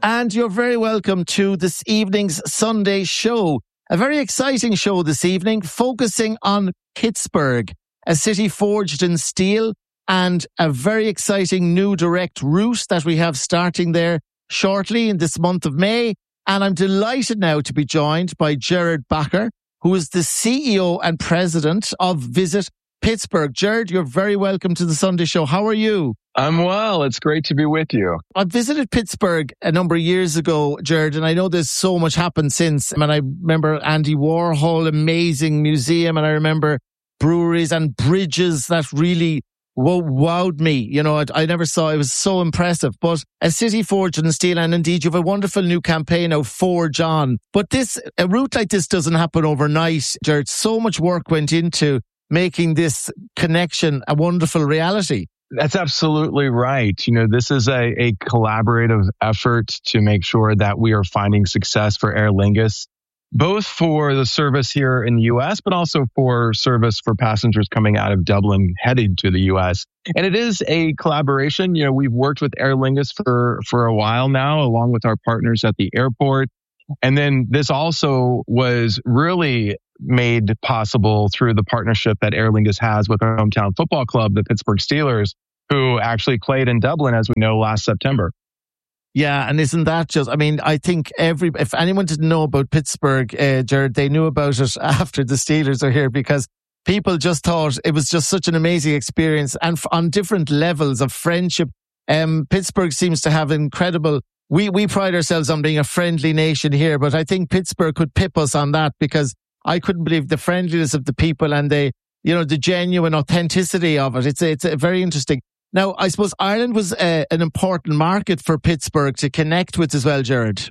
And you're very welcome to this evening's Sunday show. A very exciting show this evening, focusing on Pittsburgh, a city forged in steel, and a very exciting new direct route that we have starting there shortly in this month of May. And I'm delighted now to be joined by Gerard Bacher, who is the CEO and president of Visit Pittsburgh. Gerard, you're very welcome to the Sunday show. How are you? I'm well. It's great to be with you. I visited Pittsburgh a number of years ago, Gerard, and I know there's so much happened since. And I remember Andy Warhol, amazing museum, and I remember breweries and bridges that really wowed me. You know, I never saw, it was so impressive. But a city forged in steel, and indeed you have a wonderful new campaign now, Forge On. But a route like this doesn't happen overnight, Gerard. So much work went into making this connection a wonderful reality. That's absolutely right. You know, this is a collaborative effort to make sure that we are finding success for Aer Lingus, both for the service here in the U.S., but also for service for passengers coming out of Dublin headed to the U.S. And it is a collaboration. You know, we've worked with Aer Lingus for a while now, along with our partners at the airport. And then this also was really made possible through the partnership that Aer Lingus has with our hometown football club, the Pittsburgh Steelers, who actually played in Dublin, as we know, last September. Yeah, and isn't that just, I mean, I think if anyone didn't know about Pittsburgh, Gerard, they knew about it after the Steelers are here, because people just thought it was just such an amazing experience, and on different levels of friendship. Pittsburgh seems to have incredible, we pride ourselves on being a friendly nation here, but I think Pittsburgh could pip us on that, because I couldn't believe the friendliness of the people and the genuine authenticity of it. It's very interesting. Now, I suppose Ireland was an important market for Pittsburgh to connect with as well, Gerard.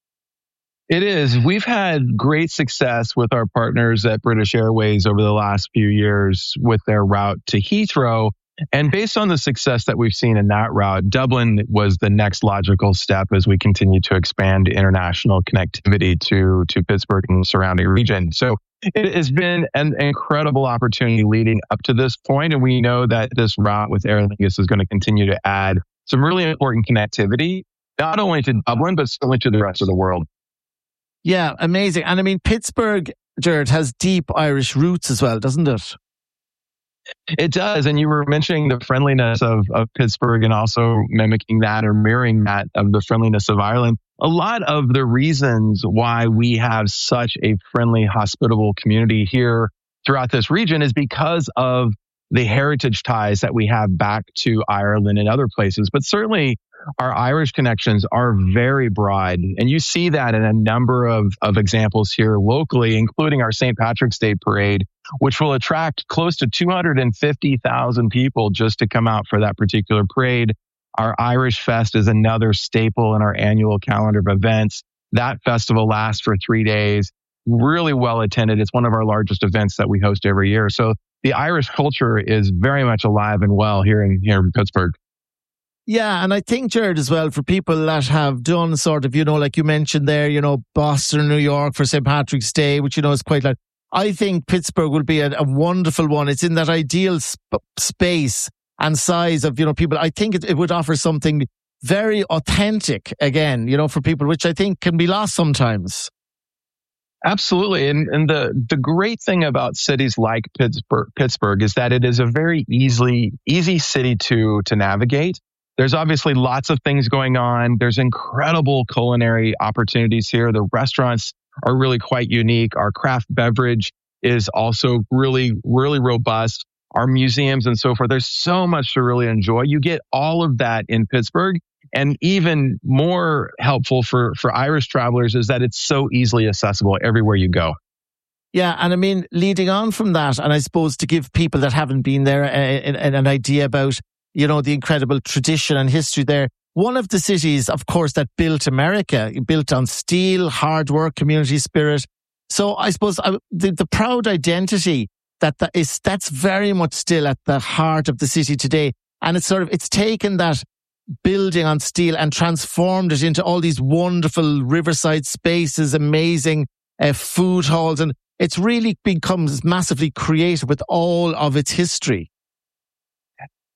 It is. We've had great success with our partners at British Airways over the last few years with their route to Heathrow. And based on the success that we've seen in that route, Dublin was the next logical step as we continue to expand international connectivity to Pittsburgh and the surrounding region. So it has been an incredible opportunity leading up to this point, and we know that this route with Aer Lingus is going to continue to add some really important connectivity, not only to Dublin, but certainly to the rest of the world. Yeah, amazing. And I mean, Pittsburgh, Gerard, has deep Irish roots as well, doesn't it? It does. And you were mentioning the friendliness of Pittsburgh and also mimicking that or mirroring that of the friendliness of Ireland. A lot of the reasons why we have such a friendly, hospitable community here throughout this region is because of the heritage ties that we have back to Ireland and other places. But certainly our Irish connections are very broad. And you see that in a number of examples here locally, including our St. Patrick's Day parade, which will attract close to 250,000 people just to come out for that particular parade. Our Irish Fest is another staple in our annual calendar of events. That festival lasts for 3 days, really well attended. It's one of our largest events that we host every year. So the Irish culture is very much alive and well here in Pittsburgh. Yeah, and I think, Gerard, as well, for people that have done sort of, like you mentioned there, Boston, New York for St. Patrick's Day, which, is quite like, I think Pittsburgh will be a wonderful one. It's in that ideal space and size of, people. I think it would offer something very authentic again, for people, which I think can be lost sometimes. Absolutely. And the great thing about cities like Pittsburgh is that it is a very easy city to navigate. There's obviously lots of things going on. There's incredible culinary opportunities here. The restaurants are really quite unique. Our craft beverage is also really, really robust. Our museums and so forth. There's so much to really enjoy. You get all of that in Pittsburgh. And even more helpful for Irish travelers is that it's so easily accessible everywhere you go. Yeah, and I mean, leading on from that, and I suppose to give people that haven't been there an idea about, the incredible tradition and history there. One of the cities, of course, that built America, built on steel, hard work, community spirit. So I suppose the proud identity that's very much still at the heart of the city today. And it's taken that building on steel and transformed it into all these wonderful riverside spaces, amazing food halls. And it's really becomes massively creative with all of its history.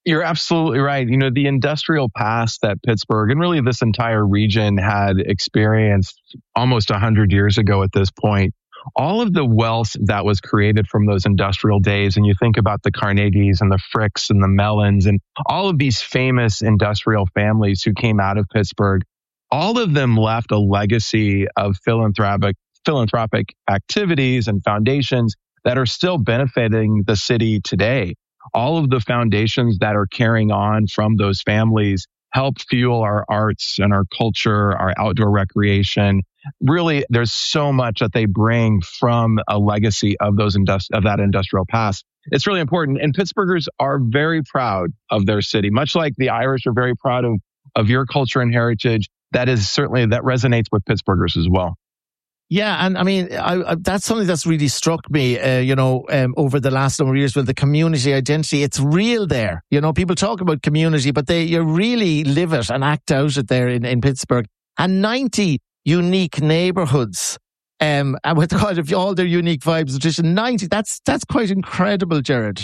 You're absolutely right. The industrial past that Pittsburgh and really this entire region had experienced almost 100 years ago at this point, all of the wealth that was created from those industrial days, and you think about the Carnegies and the Fricks and the Mellons and all of these famous industrial families who came out of Pittsburgh, all of them left a legacy of philanthropic activities and foundations that are still benefiting the city today. All of the foundations that are carrying on from those families help fuel our arts and our culture, our outdoor recreation. Really, there's so much that they bring from a legacy of that industrial past. It's really important. And Pittsburghers are very proud of their city, much like the Irish are very proud of your culture and heritage. That resonates with Pittsburghers as well. Yeah, and I mean, that's something that's really struck me, over the last number of years with the community identity. It's real there. People talk about community, but you really live it and act out it there in Pittsburgh. And 90 unique neighborhoods, and with kind of all their unique vibes and tradition, 90, that's quite incredible, Jared.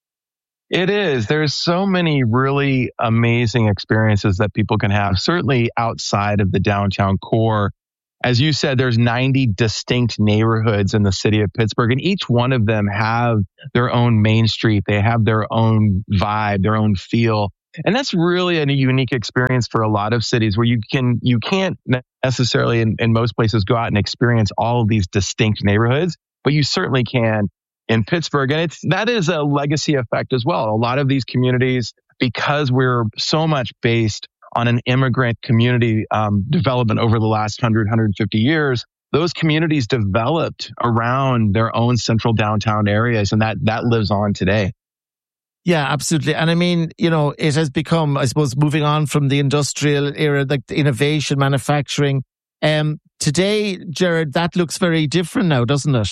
It is. There's so many really amazing experiences that people can have, certainly outside of the downtown core. As you said, there's 90 distinct neighborhoods in the city of Pittsburgh, and each one of them have their own main street. They have their own vibe, their own feel. And that's really a unique experience for a lot of cities where you can't necessarily in most places go out and experience all of these distinct neighborhoods, but you certainly can in Pittsburgh. And that is a legacy effect as well. A lot of these communities, because we're so much based on an immigrant community development over the last 150 years, those communities developed around their own central downtown areas, and that lives on today. Yeah, absolutely. And I mean, it has become, I suppose, moving on from the industrial era, like the innovation, manufacturing. Today, Jared, that looks very different now, doesn't it?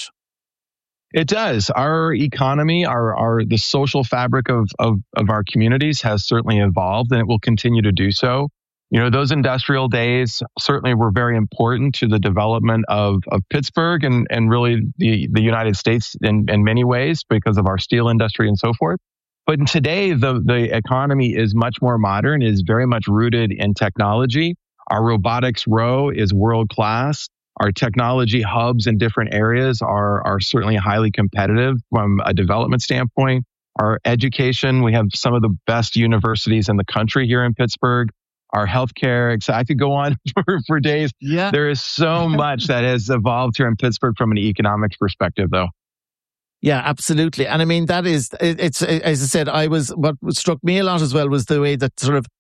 It does. Our economy, the social fabric of our communities has certainly evolved, and it will continue to do so. Those industrial days certainly were very important to the development of Pittsburgh and really the United States in many ways because of our steel industry and so forth. But today, the economy is much more modern, is very much rooted in technology. Our robotics row is world class. Our technology hubs in different areas are certainly highly competitive from a development standpoint. Our education, we have some of the best universities in the country here in Pittsburgh. Our healthcare, I could go on for days. Yeah. There is so much that has evolved here in Pittsburgh from an economics perspective, though. Yeah, absolutely. And I mean, it's as I said, what struck me a lot as well was the way that sort of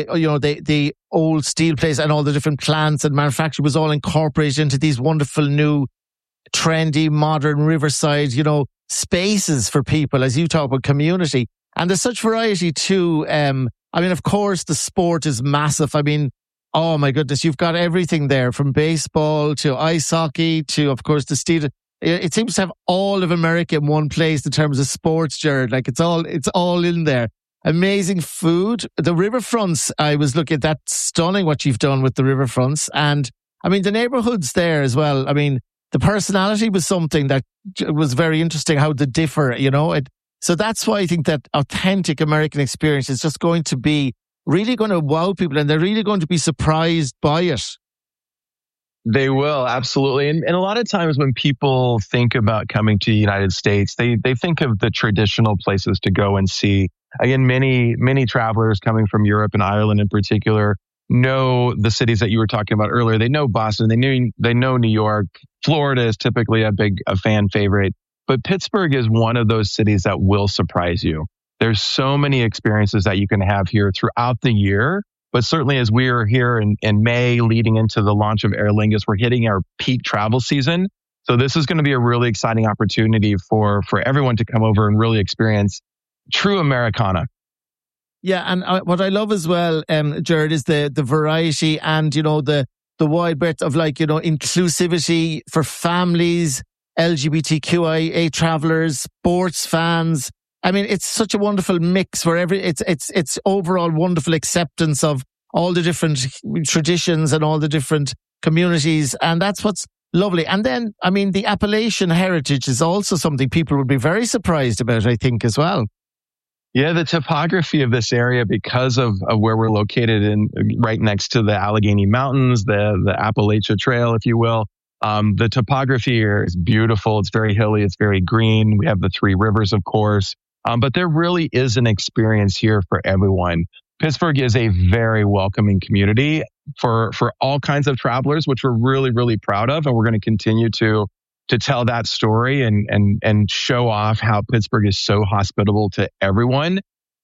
the old steel place and all the different plants and manufacturing was all incorporated into these wonderful new trendy modern riverside, spaces for people, as you talk about community. And there's such variety too. I mean, of course, the sport is massive. I mean, oh my goodness, you've got everything there from baseball to ice hockey to, of course, the steel. It seems to have all of America in one place in terms of sports, Jared. Like it's all in there. Amazing food. The riverfronts, I was looking at that. Stunning what you've done with the riverfronts. And I mean, the neighborhoods there as well. I mean, the personality was something that was very interesting, how they differ, So that's why I think that authentic American experience is just going to be really going to wow people, and they're really going to be surprised by it. They will, absolutely. And a lot of times when people think about coming to the United States, they think of the traditional places to go and see. Again, many travelers coming from Europe and Ireland in particular know the cities that you were talking about earlier. They know Boston, they know New York. Florida is typically a fan favorite. But Pittsburgh is one of those cities that will surprise you. There's so many experiences that you can have here throughout the year. But certainly as we are here in May leading into the launch of Aer Lingus, we're hitting our peak travel season. So this is going to be a really exciting opportunity for everyone to come over and really experience true Americana. Yeah, and what I love as well, Jared, is the variety and, the wide breadth of inclusivity for families, LGBTQIA travelers, sports fans. I mean, it's such a wonderful mix where it's overall wonderful acceptance of all the different traditions and all the different communities. And that's what's lovely. And then, I mean, the Appalachian heritage is also something people would be very surprised about, I think, as well. Yeah, the topography of this area, because of where we're located in, right next to the Allegheny Mountains, the Appalachia Trail, if you will. The topography here is beautiful. It's very hilly. It's very green. We have the three rivers, of course. But there really is an experience here for everyone. Pittsburgh is a very welcoming community for all kinds of travelers, which we're really, really proud of. And we're going to continue to tell that story and show off how Pittsburgh is so hospitable to everyone.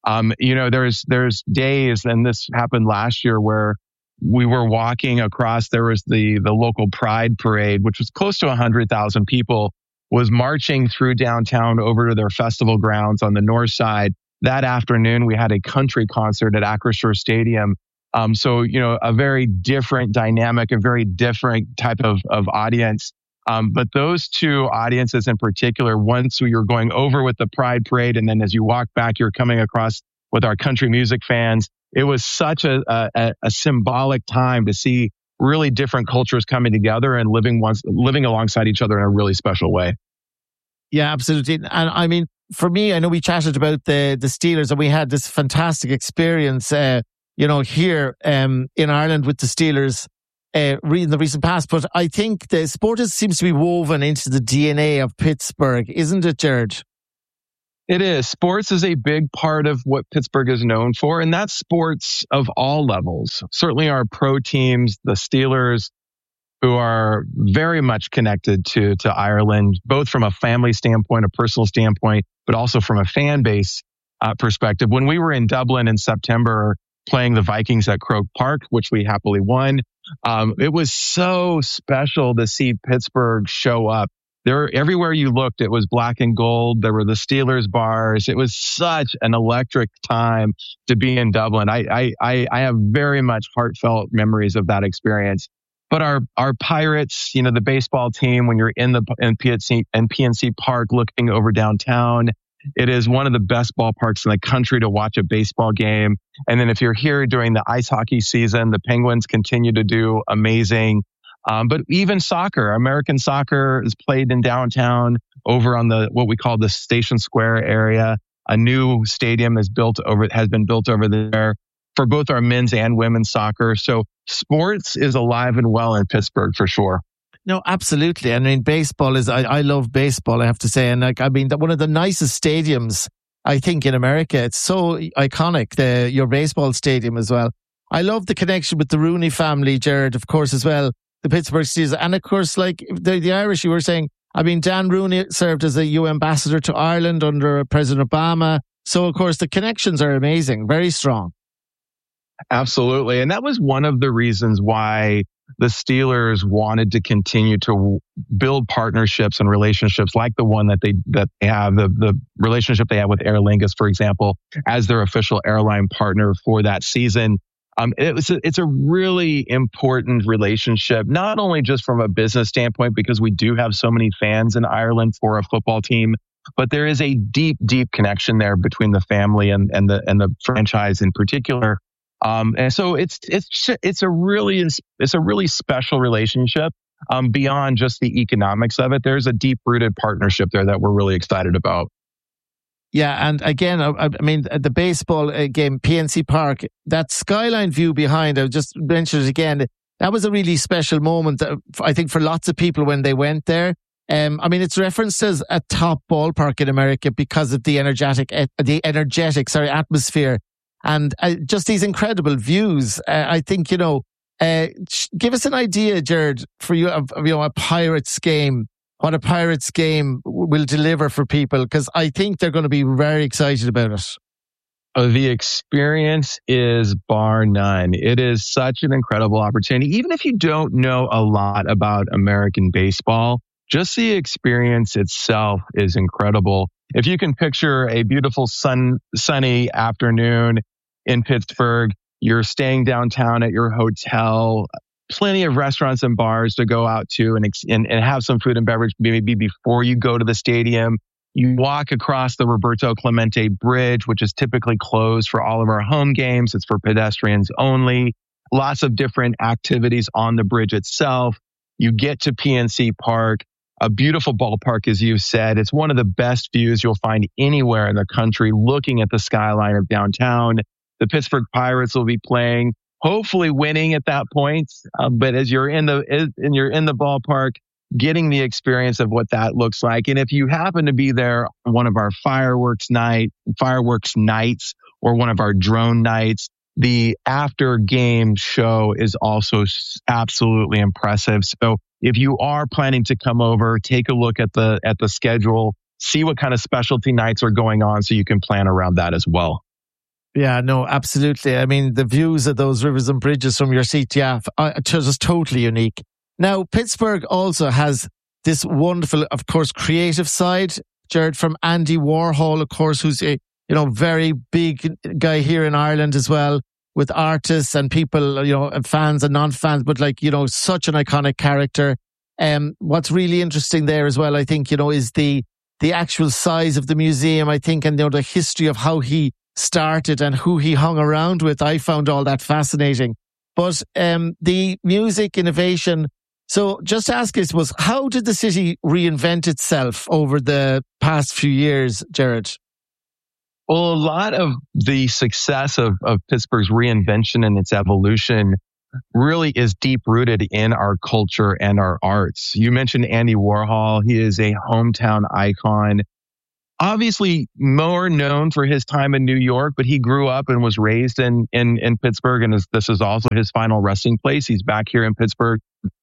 There's days, and this happened last year, where we were walking across, there was the local Pride Parade, which was close to 100,000 people, was marching through downtown over to their festival grounds on the north side. That afternoon, we had a country concert at Acrisure Stadium. So, a very different dynamic, a very different type of audience. But those two audiences in particular, once you're going over with the Pride Parade, and then as you walk back, you're coming across with our country music fans. It was such a symbolic time to see really different cultures coming together and living alongside each other in a really special way. Yeah, absolutely. And I mean, for me, I know we chatted about the Steelers, and we had this fantastic experience, here in Ireland with the Steelers in the recent past. But I think the sport seems to be woven into the DNA of Pittsburgh, isn't it, Jared? It is. Sports is a big part of what Pittsburgh is known for, and that's sports of all levels. Certainly our pro teams, the Steelers, who are very much connected to Ireland, both from a family standpoint, a personal standpoint, but also from a fan base perspective. When we were in Dublin in September playing the Vikings at Croke Park, which we happily won, it was so special to see Pittsburgh show up. Everywhere you looked, it was black and gold. There were the Steelers bars. It was such an electric time to be in Dublin. I have very much heartfelt memories of that experience. But our Pirates, the baseball team, when you're in PNC Park looking over downtown, it is one of the best ballparks in the country to watch a baseball game. And then if you're here during the ice hockey season, the Penguins continue to do amazing. But even soccer, American soccer is played in downtown over on what we call the Station Square area. A new stadium has been built over there for both our men's and women's soccer. So sports is alive and well in Pittsburgh for sure. No, absolutely. I mean, baseball I love baseball, I have to say. And one of the nicest stadiums, I think, in America. It's so iconic, your baseball stadium as well. I love the connection with the Rooney family, Jared, of course, as well. The Pittsburgh Steelers. And of course, like the Irish, you were saying, I mean, Dan Rooney served as a EU ambassador to Ireland under President Obama. So, of course, the connections are amazing, very strong. Absolutely. And that was one of the reasons why the Steelers wanted to continue to build partnerships and relationships like the one that they have, the relationship they have with Aer Lingus, for example, as their official airline partner for that season. It's a really important relationship, not only just from a business standpoint, because we do have so many fans in Ireland for a football team, but there is a deep, deep connection there between the family and the franchise in particular. And so it's a really special relationship. Beyond just the economics of it, there's a deep rooted partnership there that we're really excited about. Yeah, and again, I mean, the baseball game, PNC Park, that skyline view behind, I just mentioned it again, that was a really special moment, I think, for lots of people when they went there. I mean, it's referenced as a top ballpark in America because of the energetic atmosphere and just these incredible views. I think, give us an idea, Jared, for you of a Pirates game. What a Pirates game will deliver for people, because I think they're going to be very excited about it. The experience is bar none. It is such an incredible opportunity. Even if you don't know a lot about American baseball, just the experience itself is incredible. If you can picture a beautiful sunny afternoon in Pittsburgh, you're staying downtown at your hotel, plenty of restaurants and bars to go out to and have some food and beverage maybe before you go to the stadium. You walk across the Roberto Clemente Bridge, which is typically closed for all of our home games. It's for pedestrians only. Lots of different activities on the bridge itself. You get to PNC Park. A beautiful ballpark, as you've said. It's one of the best views you'll find anywhere in the country, looking at the skyline of downtown. The Pittsburgh Pirates will be playing, hopefully winning at that point. But as you're in the ballpark, getting the experience of what that looks like. And if you happen to be there on one of our fireworks nights or one of our drone nights, the after game show is also absolutely impressive. So if you are planning to come over, take a look at the schedule, see what kind of specialty nights are going on so you can plan around that as well. Yeah, no, absolutely. I mean, the views of those rivers and bridges from your seat, yeah, just totally unique. Now, Pittsburgh also has this wonderful, of course, creative side, Jared, from Andy Warhol, of course, who's a very big guy here in Ireland as well, with artists and people, and fans and non-fans, but such an iconic character. What's really interesting there as well, I think, is the actual size of the museum, I think, and the history of how he started and who he hung around with. I found all that fascinating. But the music innovation. So just to ask, I suppose, how did the city reinvent itself over the past few years, Jared? Well, a lot of the success of Pittsburgh's reinvention and its evolution really is deep rooted in our culture and our arts. You mentioned Andy Warhol. He is a hometown icon. Obviously more known for his time in New York, but he grew up and was raised in Pittsburgh, and this is also his final resting place. He's back here in Pittsburgh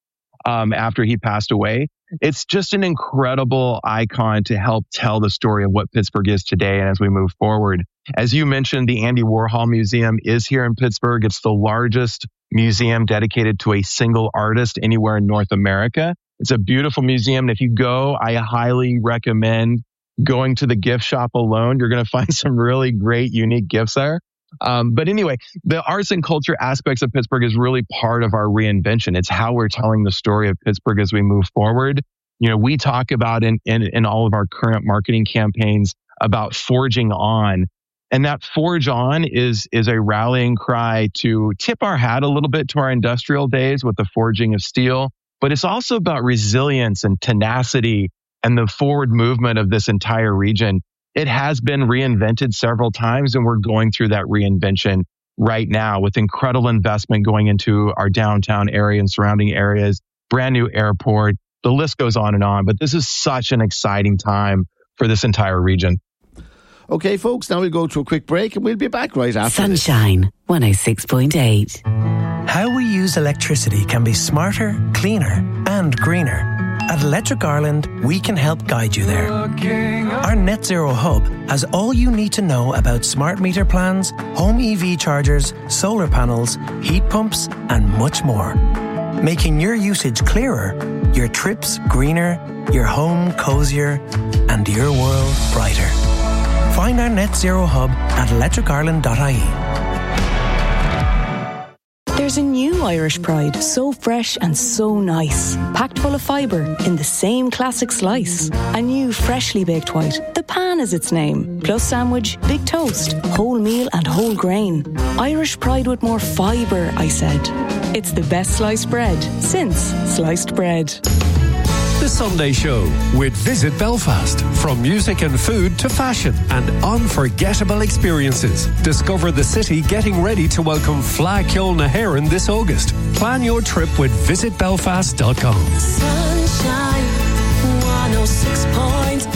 after he passed away. It's just an incredible icon to help tell the story of what Pittsburgh is today and as we move forward. As you mentioned, the Andy Warhol Museum is here in Pittsburgh. It's the largest museum dedicated to a single artist anywhere in North America. It's a beautiful museum. And if you go, I highly recommend going to the gift shop alone. You're going to find some really great, unique gifts there. But anyway, the arts and culture aspects of Pittsburgh is really part of our reinvention. It's how we're telling the story of Pittsburgh as we move forward. We talk about in all of our current marketing campaigns about forging on. And that forge on is a rallying cry to tip our hat a little bit to our industrial days with the forging of steel. But it's also about resilience and tenacity and the forward movement of this entire region. It has been reinvented several times, and we're going through that reinvention right now with incredible investment going into our downtown area and surrounding areas, brand new airport. The list goes on and on, but this is such an exciting time for this entire region. Okay, folks, now we'll go to a quick break and we'll be back right after Sunshine 106.8. How we use electricity can be smarter, cleaner and greener. At Electric Ireland, we can help guide you there. Our Net Zero Hub has all you need to know about smart meter plans, home EV chargers, solar panels, heat pumps, and much more. Making your usage clearer, your trips greener, your home cozier, and your world brighter. Find our Net Zero Hub at electricireland.ie. There's a new Irish Pride, so fresh and so nice. Packed full of fibre in the same classic slice. A new freshly baked white, the pan is its name. Plus sandwich, big toast, whole meal and whole grain. Irish Pride with more fibre, I said. It's the best sliced bread since sliced bread. The Sunday Show with Visit Belfast. From music and food to fashion and unforgettable experiences. Discover the city getting ready to welcome Fleadh Cheoil na hÉireann this August. Plan your trip with visitbelfast.com. Sunshine 106.8.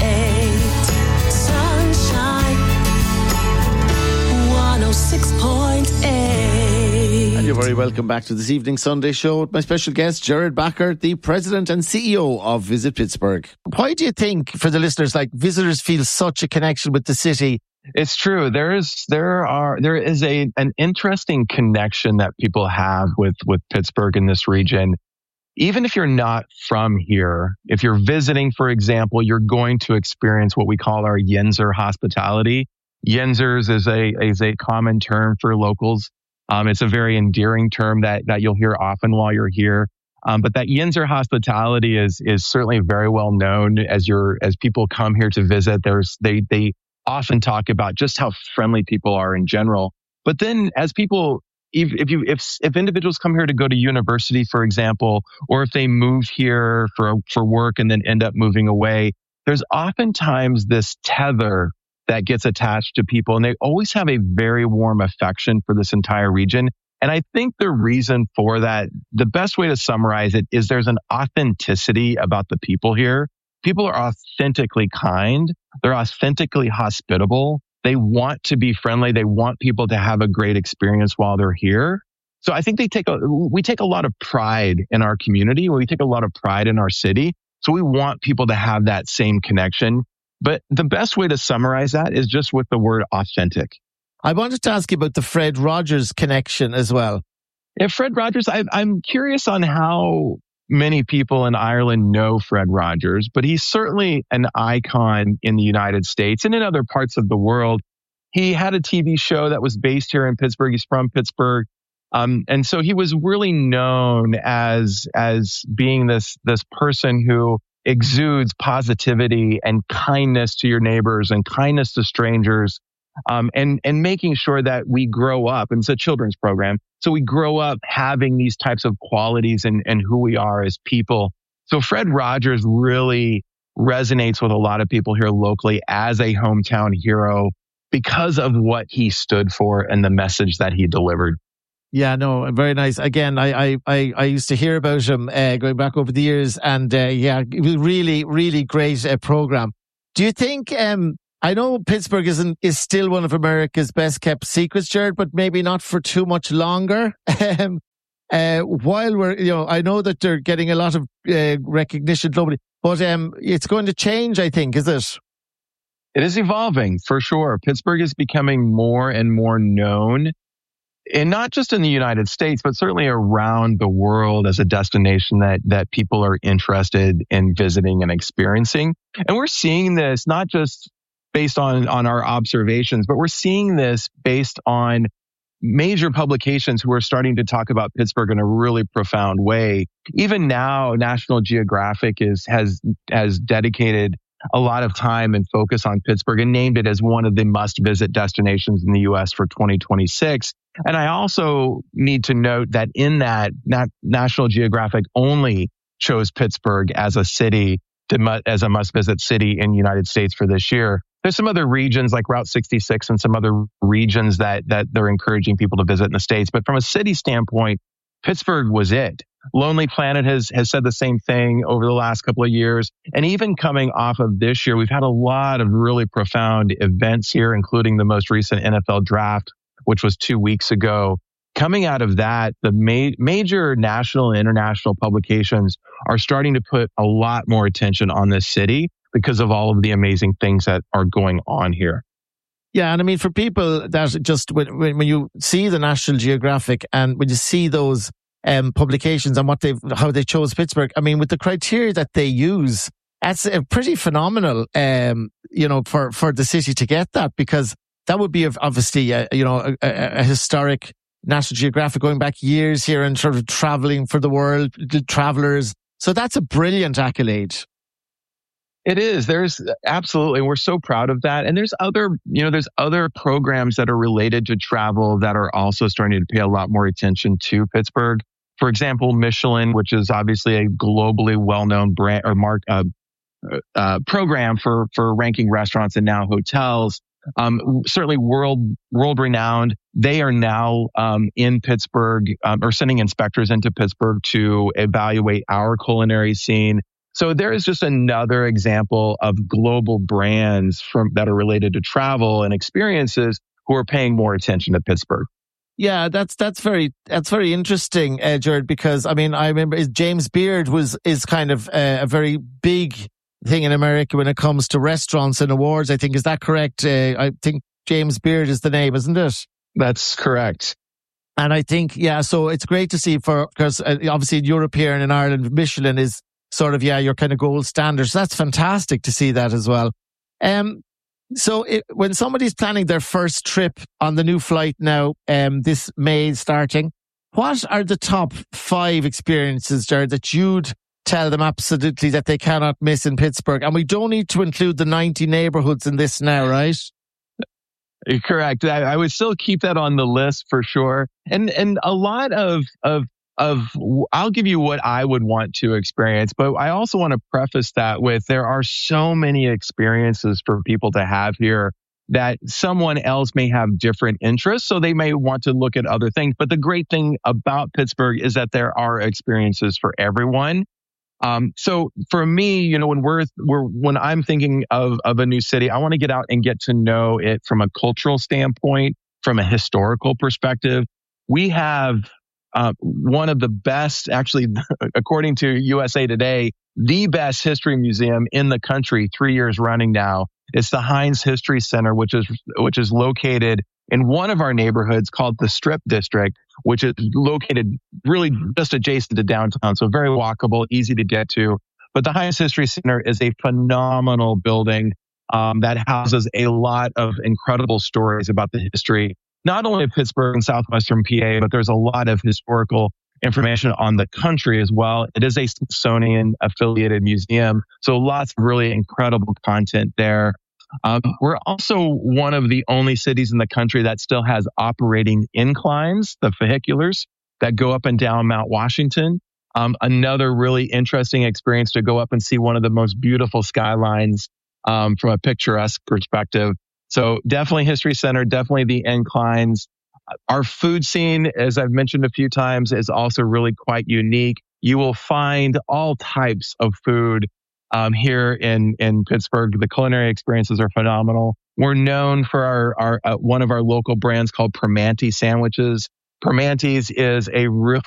Sunshine 106.8. And you're very welcome back to this evening's Sunday Show with my special guest, Jared Backer, the President and CEO of Visit Pittsburgh. Why do you think, for the listeners, visitors feel such a connection with the city? It's true. There is an interesting connection that people have with Pittsburgh in this region. Even if you're not from here, if you're visiting, for example, you're going to experience what we call our Yinzer hospitality. Yinzers is a common term for locals. It's a very endearing term that you'll hear often while you're here. But that Yinzer hospitality is certainly very well known as people come here to visit. They often talk about just how friendly people are in general. But then as people if individuals come here to go to university, for example, or if they move here for work and then end up moving away, there's oftentimes this tether that gets attached to people, and they always have a very warm affection for this entire region. And I think the reason for that, the best way to summarize it is there's an authenticity about the people here. People are authentically kind. They're authentically hospitable. They want to be friendly. They want people to have a great experience while they're here. So I think we take a lot of pride in our community. We take a lot of pride in our city. So we want people to have that same connection. But the best way to summarize that is just with the word authentic. I wanted to ask you about the Fred Rogers connection as well. Yeah, Fred Rogers, I'm curious on how many people in Ireland know Fred Rogers, but he's certainly an icon in the United States and in other parts of the world. He had a TV show that was based here in Pittsburgh. He's from Pittsburgh. And so he was really known as being this person who exudes positivity and kindness to your neighbors and kindness to strangers, and making sure that we grow up. And it's a children's program. So we grow up having these types of qualities and who we are as people. So Fred Rogers really resonates with a lot of people here locally as a hometown hero because of what he stood for and the message that he delivered. Yeah, no, very nice. Again, I used to hear about him going back over the years, and yeah, it was really, really great program. Do you think? I know Pittsburgh is still one of America's best kept secrets, Jared, but maybe not for too much longer. While we're, I know that they're getting a lot of recognition globally, but it's going to change, I think, is it? It is evolving for sure. Pittsburgh is becoming more and more known, and not just in the United States, but certainly around the world as a destination that people are interested in visiting and experiencing. And we're seeing this not just based on our observations, but we're seeing this based on major publications who are starting to talk about Pittsburgh in a really profound way. Even now, National Geographic has dedicated a lot of time and focus on Pittsburgh and named it as one of the must-visit destinations in the U.S. for 2026. And I also need to note that in that National Geographic only chose Pittsburgh as a city, as a must-visit city in the United States for this year. There's some other regions like Route 66 and some other regions that they're encouraging people to visit in the States. But from a city standpoint, Pittsburgh was it. Lonely Planet has said the same thing over the last couple of years. And even coming off of this year, we've had a lot of really profound events here, including the most recent NFL draft, which was 2 weeks ago. Coming out of that, the major national and international publications are starting to put a lot more attention on this city because of all of the amazing things that are going on here. Yeah, and I mean, for people that just, when you see the National Geographic and when you see those publications and how they chose Pittsburgh, I mean, with the criteria that they use, that's pretty phenomenal, for the city to get that, because that would be obviously, a historic National Geographic going back years here and sort of traveling for the world, travelers. So that's a brilliant accolade. It is. There's absolutely. We're so proud of that. And there's other programs that are related to travel that are also starting to pay a lot more attention to Pittsburgh. For example, Michelin, which is obviously a globally well-known brand or program for ranking restaurants and now hotels. Certainly world renowned. They are now in Pittsburgh or sending inspectors into Pittsburgh to evaluate our culinary scene. So there is just another example of global brands that are related to travel and experiences who are paying more attention to Pittsburgh. Yeah, that's very interesting, Jared, because I mean, I remember James Beard is kind of a very big thing in America when it comes to restaurants and awards. I think, is that correct? I think James Beard is the name, isn't it? That's correct. And I think, yeah, so it's great to see because obviously in Europe here and in Ireland, Michelin is sort of, your kind of gold standard. So that's fantastic to see that as well. So when somebody's planning their first trip on the new flight now, this May starting, what are the top 5 experiences, Jared, that you'd tell them absolutely that they cannot miss in Pittsburgh? And we don't need to include the 90 neighborhoods in this now, right? Correct. I would still keep that on the list for sure. And a lot of I'll give you what I would want to experience, but I also want to preface that with there are so many experiences for people to have here that someone else may have different interests. So they may want to look at other things. But the great thing about Pittsburgh is that there are experiences for everyone. So for me, when I'm thinking of a new city, I want to get out and get to know it from a cultural standpoint, from a historical perspective. We have one of the best, actually, according to USA Today, the best history museum in the country 3 years running now. It's the Heinz History Center, which is located in one of our neighborhoods called the Strip District, which is located really just adjacent to downtown. So very walkable, easy to get to. But the Heinz History Center is a phenomenal building that houses a lot of incredible stories about the history, not only of Pittsburgh and southwestern PA, but there's a lot of historical information on the country as well. It is a Smithsonian affiliated museum, so lots of really incredible content there. We're also one of the only cities in the country that still has operating inclines, the vehiculars that go up and down Mount Washington. Another really interesting experience to go up and see one of the most beautiful skylines from a picturesque perspective. So definitely History Center, definitely the inclines. Our food scene, as I've mentioned a few times, is also really quite unique. You will find all types of food here in Pittsburgh. The culinary experiences are phenomenal. We're known for our one of our local brands called Primanti sandwiches. Primanti's is a really